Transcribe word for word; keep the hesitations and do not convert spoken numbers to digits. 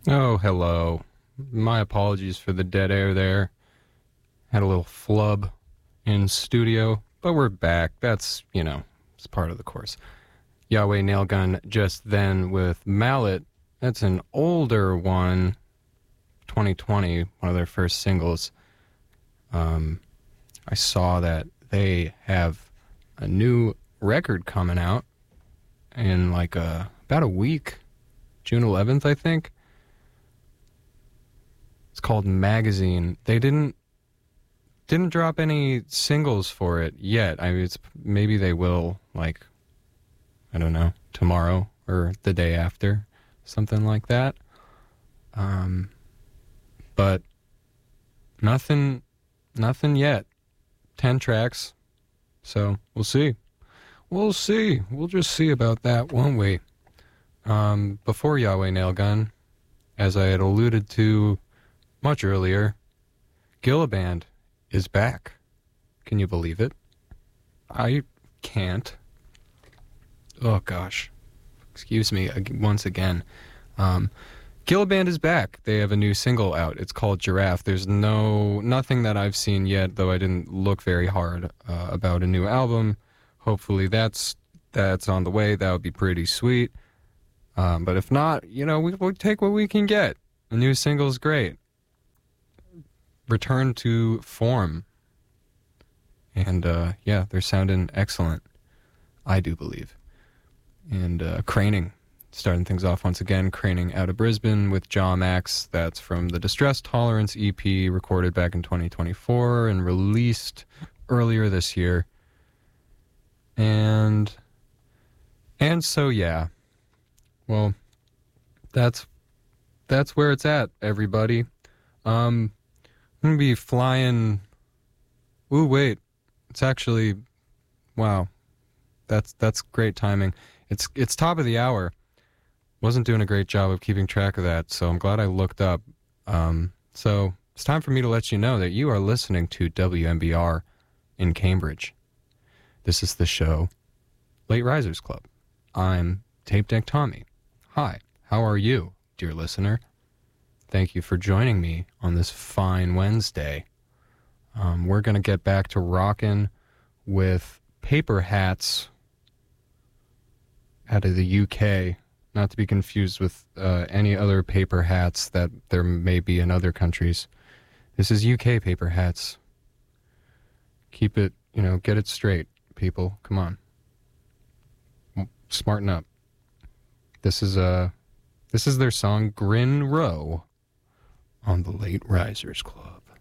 Oh, hello. My apologies for the dead air there. Had a little flub in studio, but we're back. That's, you know, it's part of the course. Yahweh Nailgun just then with Mallet. That's an older one, twenty twenty, one of their first singles. Um, I saw that they have a new record coming out in like a, about a week, June eleventh, I think. It's called Magazine. They didn't didn't drop any singles for it yet. I mean, it's maybe they will, like, I don't know, tomorrow or the day after, something like that. Um, but nothing, nothing yet. Ten tracks, so we'll see. We'll see. We'll just see about that, won't we? Um, before Yahweh Nailgun, as I had alluded to much earlier, Gilliband is back. Can you believe it? I can't. Oh, gosh. Excuse me once again. Um, Gilliband is back. They have a new single out. It's called Giraffe. There's no nothing that I've seen yet, though I didn't look very hard uh, about a new album. Hopefully that's that's on the way. That would be pretty sweet. Um, but if not, you know, we, we'll take what we can get. The new single's great. Return to form. And, uh, yeah, they're sounding excellent. I do believe. And uh, Craning, starting things off once again. Craning out of Brisbane with Jaw Max. That's from the Distress Tolerance E P, recorded back in twenty twenty-four and released earlier this year. And, and so, yeah. Well, that's, that's where it's at, everybody. Um... I'm going to be flying... Ooh, wait. It's actually... Wow. That's that's great timing. It's it's top of the hour. Wasn't doing a great job of keeping track of that, so I'm glad I looked up. Um, so it's time for me to let you know that you are listening to W M B R in Cambridge. This is the show, Late Risers Club. I'm Tape Deck Tommy. Hi, how are you, dear listener? Thank you for joining me on this fine Wednesday. Um, we're going to get back to rocking with Paper Hats out of the U K, not to be confused with uh, any other Paper Hats that there may be in other countries. This is U K Paper Hats. Keep it, you know, get it straight, people. Come on. Smarten up. This is, uh, this is their song, Grin Row, on the Late Risers Club.